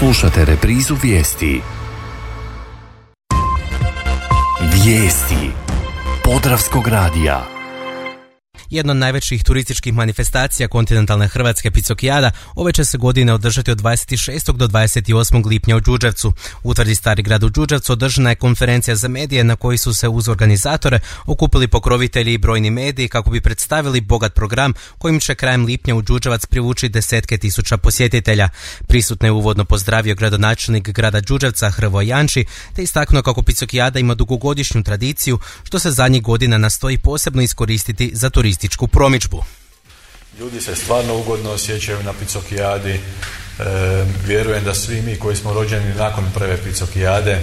Slušate reprizu vijesti. Vijesti Podravskog radija. Jedna od najvećih turističkih manifestacija kontinentalne Hrvatske, Picokijada, ove će se godine održati od 26. do 28. lipnja u Đurđevcu. U tvrdi Stari grad u Đurđevcu održana je konferencija za medije na kojoj su se uz organizatore okupili pokrovitelji i brojni mediji kako bi predstavili bogat program kojim će krajem lipnja u Đurđevac privući desetke tisuća posjetitelja. Prisutne je uvodno pozdravio gradonačelnik grada Đurđevca Hrvoje Janči te istaknuo kako Picokijada ima dugogodišnju tradiciju što se zadnjih godina nastoji posebno iskoristiti za turističku promidžbu. Ljudi se stvarno ugodno osjećaju na Picokijadi. Vjerujem da svi mi koji smo rođeni nakon prve Picokijade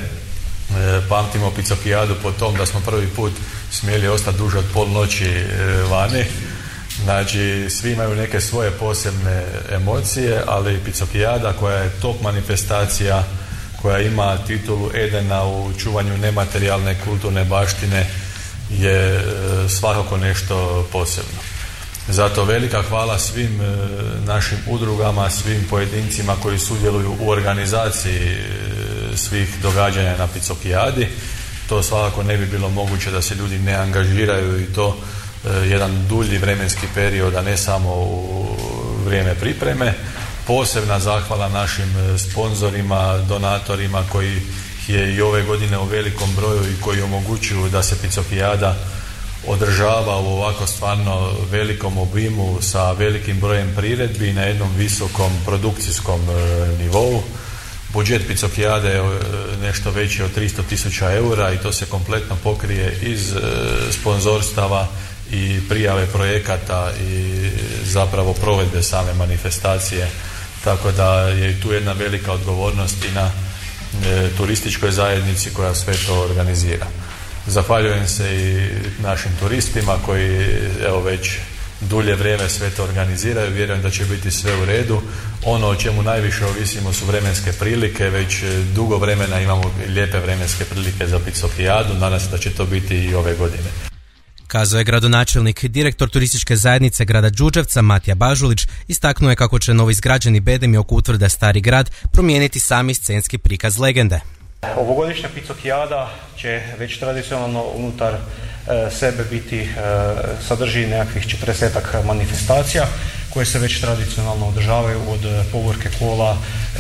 pamtimo Picokijadu po tom da smo prvi put smjeli ostati duže od pol noći vani. Znači, svi imaju neke svoje posebne emocije, ali Picokijada koja je top manifestacija, koja ima titulu Edena u čuvanju nematerijalne kulturne baštine, je svakako nešto posebno. Zato velika hvala svim našim udrugama, svim pojedincima koji sudjeluju u organizaciji svih događanja na Picokijadi. To svakako ne bi bilo moguće da se ljudi ne angažiraju i to jedan dulji vremenski period, a ne samo u vrijeme pripreme. Posebna zahvala našim sponzorima, donatorima koji je i ove godine u velikom broju i koji omogućuju da se Picokijada održava u ovako stvarno velikom obimu sa velikim brojem priredbi na jednom visokom produkcijskom nivou. Budžet Picokijade je nešto veći od 300.000 eura i to se kompletno pokrije iz sponzorstava i prijave projekata i zapravo provedbe same manifestacije. Tako da je tu jedna velika odgovornost i na turističkoj zajednici koja sve to organizira. Zahvaljujem se i našim turistima koji evo već dulje vrijeme sve to organiziraju. Vjerujem da će biti sve u redu. Ono o čemu najviše ovisimo su vremenske prilike. Već dugo vremena imamo lijepe vremenske prilike za Picokijadu. Nadam se da će to biti i ove godine. Kazao je gradonačelnik. Direktor turističke zajednice grada Đurđevca Matija Bažulić istaknuo je kako će novoizgrađeni bedemi oko utvrde Stari grad promijeniti sami scenski prikaz legende. Ovogodišnja Picokijada će već tradicionalno unutar sebe biti, sadrži nekakvih 40-ak manifestacija koje se već tradicionalno održavaju od povorke kola,